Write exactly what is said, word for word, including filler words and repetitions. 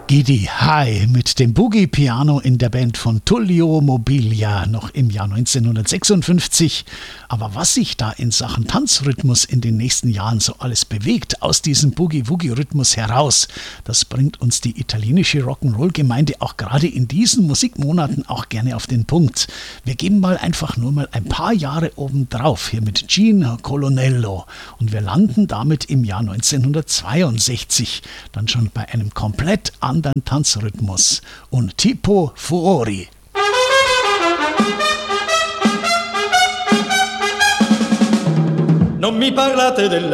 Gidi High mit dem Boogie Piano in der Band von Tullio Mobilia noch im Jahr neunzehnhundertsechsundfünfzig. Aber was sich da in Sachen Tanzrhythmus in den nächsten Jahren so alles bewegt aus diesem Boogie-Woogie-Rhythmus heraus, das bringt uns die italienische Rock'n'Roll-Gemeinde auch gerade in diesen Musikmonaten auch gerne auf den Punkt. Wir geben mal einfach nur mal ein paar Jahre obendrauf hier mit Gene Colonnello und wir landen damit im Jahr neunzehnhundertzweiundsechzig, dann schon bei einem komplett anderen Tanzrhythmus und Tipo Fuori. Non mi parlate del